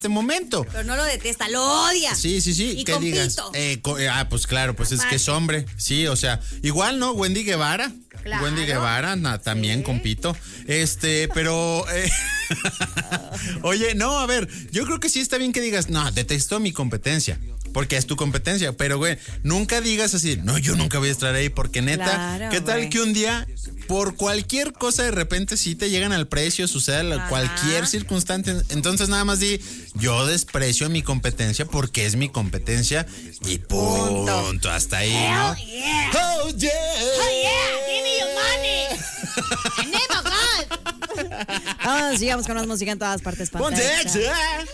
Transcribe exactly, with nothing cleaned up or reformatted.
este momento. Pero no lo detesta, lo odia. Sí, sí, sí. Y ¿Qué digas? Eh, co- eh, ah, pues claro, pues es que es hombre. Sí, o sea, igual, ¿no? Wendy Guevara. Claro. Wendy Guevara, na, también Sí. compito. Este, pero. eh, Oye, no, a ver, yo creo que sí está bien que digas, no, detesto mi competencia. Porque es tu competencia. Pero, güey, nunca digas así, no, yo nunca voy a estar ahí. Porque neta, Claro, ¿qué tal güey. que un día, por cualquier cosa, de repente sí te llegan al precio, sucede la- Ajá. cualquier circunstancia? Entonces, nada más di, yo desprecio mi competencia porque es mi competencia. Y punto. Punto. Hasta ahí, ¿no? Hell yeah. Oh, yeah. Oh, yeah, give me your money. I never got. Vamos, sigamos con más música en todas partes. Ponte Pantalla. extra.